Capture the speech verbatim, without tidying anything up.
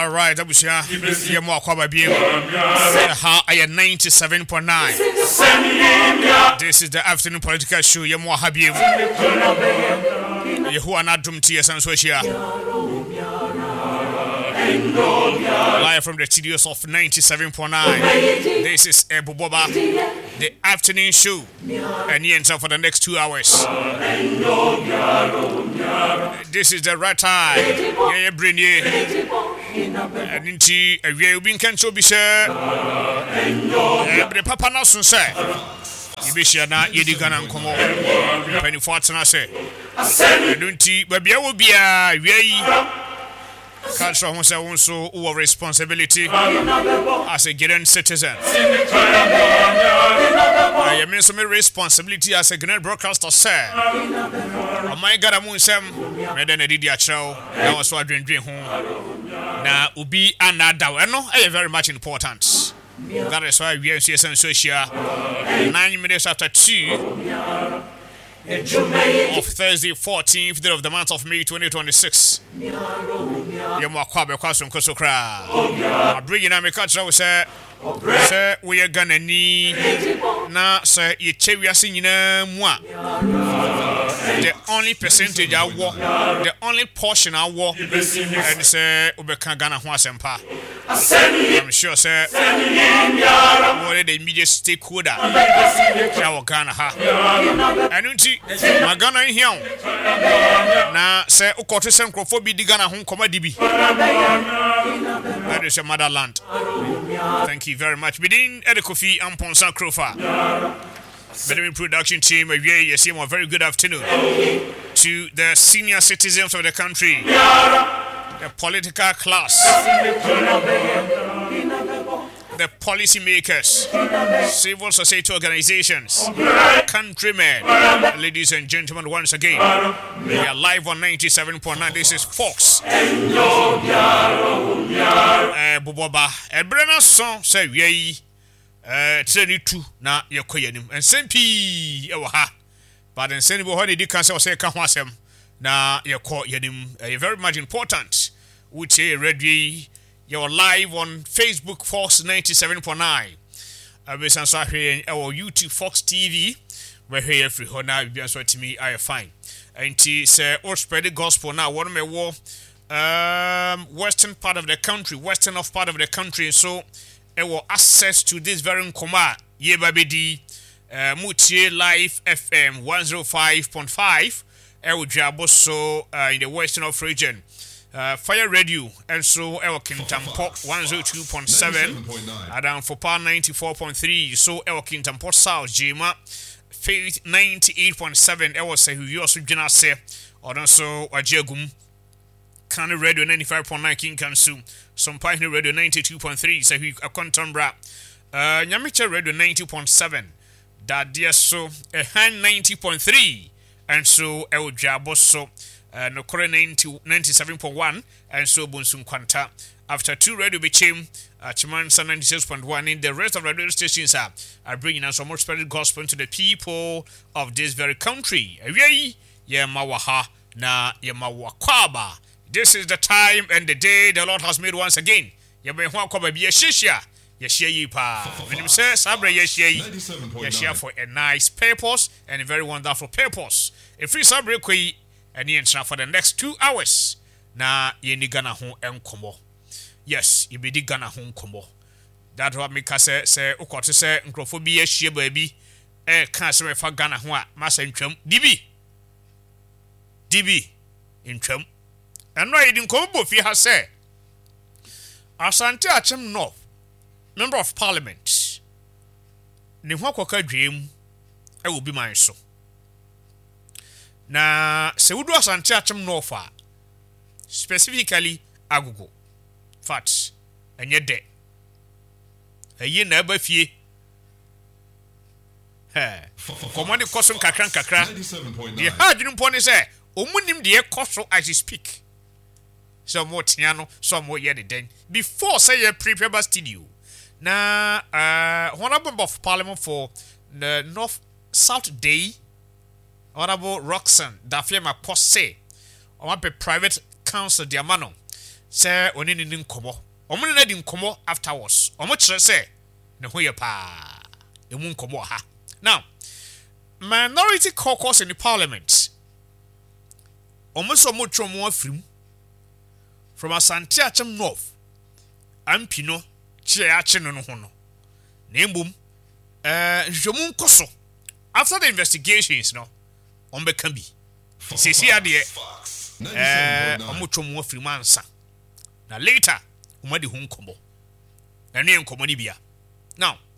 All right, Abusia. Yeah, more kwaba bi. Ha, I am ninety-seven point nine. This is the afternoon political show. Yeah, more happy. You who are not doomed to your son's here. Live from the studios of ninety-seven point nine. This is Ebu Boba, the afternoon show. And you enter for the next two hours. This is the right time. Yeah, yeah, bring you. And into a real being cancelled, be sure. The Papa Nelson said, you be sure not, you dig and come on. Penny Fortuna say, I don't see, but there will be a really. Culture also our responsibility as a Ghanaian citizen. I mean some responsibility as a Ghanaian broadcaster, sir. Oh my God, I'm some. I didn't did your show. I was so dream dream home. Now, ubi another. I know I very much important. That is why we are here social. Nine minutes after two. Of Thursday, fourteenth day of the month of May, twenty twenty-six. Yamwakwabe kwasum kosokra. Abri na me catch we say say we are gonna need na say ye chewiase nyina mu a. The only percentage I walk, the only portion I walk, and say Ubeka Ghana ho asempa. I'm sure say what the immediate stakeholder our Ghana ha. Anunti my Ghana in here. Na say ukoto se nkrofo bi di Ghana ho koma dibi. That is your motherland. Thank you very much. Bidin Edekofi Amponsa Krofa. Bedouin production team, a very good afternoon to the senior citizens of the country, the political class, the policy makers, civil society organizations, countrymen, ladies and gentlemen, once again, we are live on ninety-seven point nine. This is Fox. Boboba, a Brenner song, say, yay. Uh, twenty-two na yekoyanim and sempi ewo ha but then send bo holiday can say ka ho asem na yeko yanim uh, very much important which a radio you're live on Facebook Fox ninety-seven point nine uh, we san so here our YouTube Fox T V where here free ho na bia so timi I fine and say or spread the gospel now one me war um western part of the country western of part of the country so ewo access to this very nkoma ye babedi uh, mutie live F M one oh five point five ewo jabo so uh, in the western of region uh, fire radio and so ewo Kintampo one oh two point seven adam for power ninety-four point three so ewo Kintampo south jima faith ninety-eight point seven ewo say hu you also gina say odon so ajegum Kano Radio ninety-five point nine King Kansu, some Pioneer Radio ninety-two point three, so we a contombra, uh, Nyamicha Radio ninety point seven, that dear so a hand ninety point three, and so El Jabo so, uh, Nokore ninety-seven point one, and so Bunsun Quanta. After two radio became uh, Chimansa ninety-six point one, in the rest of radio stations are, are bringing us some more spread gospel to the people of this very country. Yay, Yamawaha, na Yamawakwaba. This is the time and the day the Lord has made once again. You may want to be a shisha. Yes, ye pa. When you say Sabre, yes, ye. Yes, for a nice purpose and a very wonderful purpose. A free Sabre kwe and ye for the next two hours. Na ye ni Ghana hon enkomo. Yes, ye be di Ghana hon komo. That what me say say ukote say nkrofo bi ye hie baabi. E kan se me fa Ghana ho a masa ntwam. Dibi. Dibi ntwam. And no, I didn't come up with you, say. Asante Achem North, Member of Parliament. Niwakoka dream, I will be my so. Na se wudu Asante Achem North, specifically Agogo, Fats, and yet de. A year never fee. Hey, command the custom kakran kakra. The hard didn't pony say, Omunim de costo as you speak. Some more Tiano, some more yet then. Before say a prepare studio. Na uh Honorable of Parliament for the North South Day, Honorable Roxanne, Daflema Posse, or a private council diamano. sɛ ɔne ne ne nkɔmmɔ ɔmo ne na di nkɔmmɔ afterwards ɔmo kyerɛ sɛ ne ho yɛ paa emu nkɔmmɔ ha now minority caucus in the parliament ɔmo sɛ ɔmo twɛ ɔmo afirim from Asante Achem North ampi no kyerɛ akye no no ho no na mbom eh nhwehwɛmu nkɔ so after the investigations no ɔmo bɛka bi sisi adeɛ eh ɔmo twɛ ɔmo afirim ansa na later ɔmo de ho nkɔmmɔ na ne nkɔmmɔ ni bia now